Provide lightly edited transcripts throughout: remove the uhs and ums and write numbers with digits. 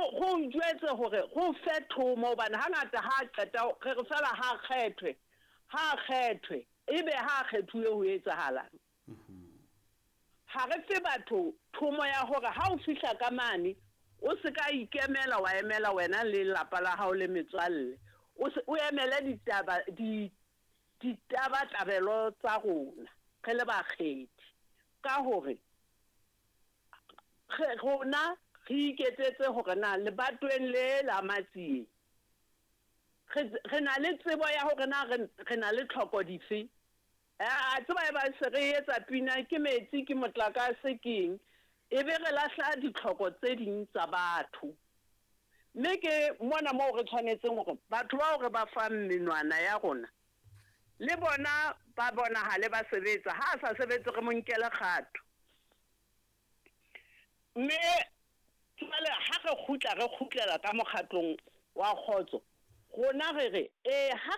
go jwetse hore go fethomo bana hangata ha qeta re re fela ha kgethwe ebe ha kgethuwe ho etsahalang ha re fe batho thomo ya hore ha o fihla ka mane o se ka ikemela wa emela wena le lapa la hao le metswalle o emele tabelo tsa rona re le bakgethi ka hore rona re iketsetse hore na lebatweng le la matsieng re na le tsebo ya hore na re na le tlhoko dife a tseba ba se re etsa pina ke metsi ke motlakase keng ebe re lahla ditlhoko tse ding tsa batho mme ke mona mo re tshwanetseng hore batho ba hore ba fa menwana ya rona le bona ba bona hale ba sebetsa ha sa sebetse re monkele kgato mme tsale ha re kgutlela ka mokgatlong wa khotso rona re ha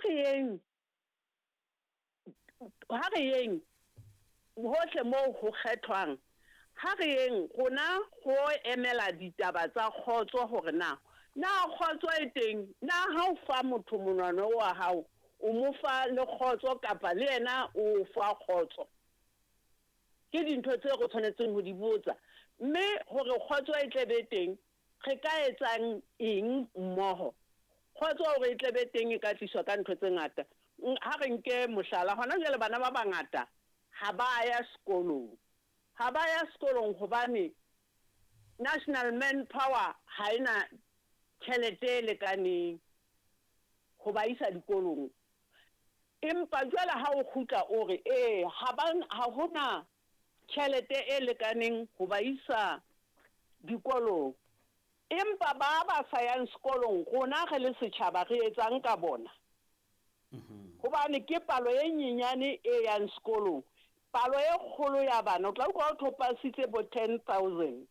re yeng hohle mo ho kgethwang ha re yeng rona go emela ditaba tsa khotso hore na khotso e teng na ha o fa motho monwana wa hao o mo fa le khotso kapa le yena o fa khotso ke dintho tse go tshwanetseng ho di botsa mme hore khotso e tlebe teng re ka etsang eng mmoho khotso hore e tlebe teng e ka tliswa ka ntho tse ngata ha re nke mohlala hona jwale bana ba bangata ha ba ya sekolong hobane national manpower ha ina tjhelete le kaneng ho ba isa dikolong empa jwale ha o khutla o re ha hona tjhelete e lekaneng ho ba isa dikolong empa ba sa yang sekolong rona re le setjhaba re etsang ka bona hobane ke palo e nyenyane e yang sekolong palo e kgolo ya bana o tla utlwa ho thopasitse bo 10,000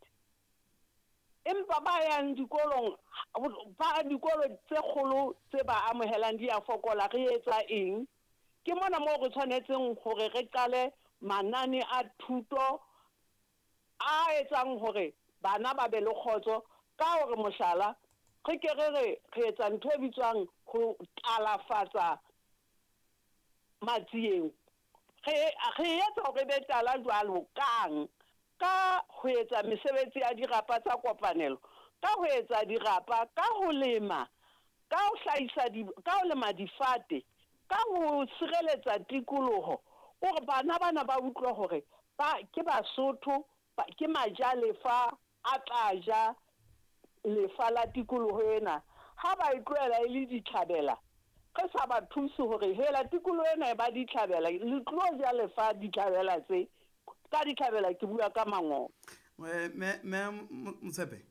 empa ba yang dikolong ba dikolo tse kgolo tse ba amohelang di a fokola re etsa eng ke mona mo re tshwanetseng hore re qale manane a thuto a etsang hore bana ba be le khotso ka hore mohlala re ke re etsa ntho e bitswang ho talafatsa matsieng re etsa hore be tala jwalo kang ka ho etsa mesebetsi ya dirapa tsa kopanelo ka ho etsa dirapa ka ho lema ka ho hlaisa ka ho lema difate ka ho sireletsa tikoloho hore bana ba utlwa hore ke Basotho ke majalefa a tlaja lefa la tikoloho ena ha ba itlwela le dithabela re sa ba thusi hore hela tikoloho ena e ba dithabela le tlo ja lefa dithabela tse ka dithabela ke bua ka mango Motshepe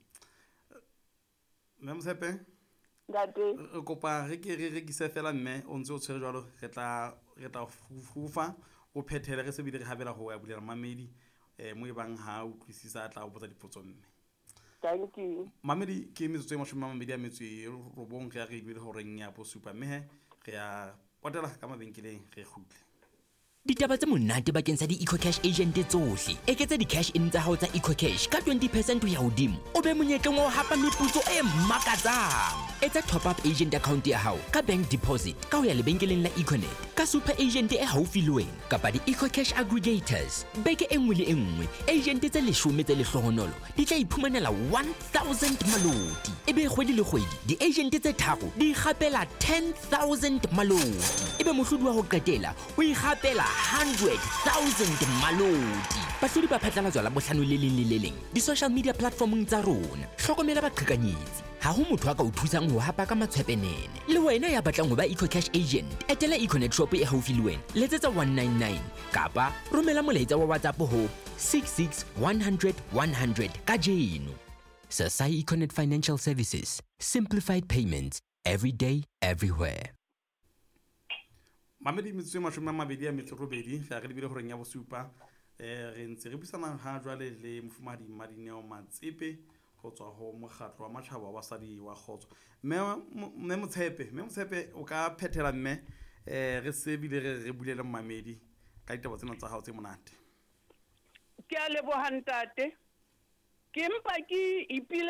ngate kopa re ke re rekise fela mme o ntse o tshwere jwalo re tla fufa o phethele re se bile re habela go ya bulela mamedi mo e bang ha o tlisisa tla o botsa dipotso mme thank you mamedi ke metsotso e mamedi a metswe robong re a re dile hore nya bo supa mme re ya potela ka mabenkeleng re khutle Ditaba tse monate bakeng sa di-EcoCash agent tsohle. Eketsa di-cash in tsa hao tsa EcoCash ka 20% ho ya hodimo. O be monyetleng wa ho hapa meputso e makatsang. Etsa top up agent account ya hao ka bank deposit ka ho ya lebenkeleng la Econet, ka super agent e haufi le wena kapa di-EcoCash aggregators. Beke e nngwe le e nngwe, agent tse 10 tse lehlohonolo di tla iphumanela 1000 malodi. Ebe kgwedi le kgwedi, di-agent tse 3 di ikgapela 10,000 malodi. Ebe mohlodi wa ho qetela o ikgapela 100,000 malodi. Bahlodi ba phatlalatswa la bohlano le leng le le leng di-social media platformong tsa rona. Hlokomela baqhekanyetsi. Ha ho motho a ka o thusang ho hapa ka matshwepenene. Le wena ya batlang ho ba EcoCash agent, etela Econet shop e haufi le wena. Letsetsa 199 kapa romela molaetsa wa WhatsApp ho 66 100 kajeno. Sasai Econet Financial Services. Simplified payments. Every day, everywhere. Mamedi metswe mashome a mabedi a metso robedi re a re lebile hore nya bosupa re ntse re busana ha jwale le mofumahadi Madineo Matsepe go tswa ho mokgatlo wa matjhaba wa basadi wa khotso mme Motshepe o ka phethela mme re se bile re bulele Mamedi ka ditaba tsena tsa hao tse monate ke a leboha ntate ke mpa ke ipile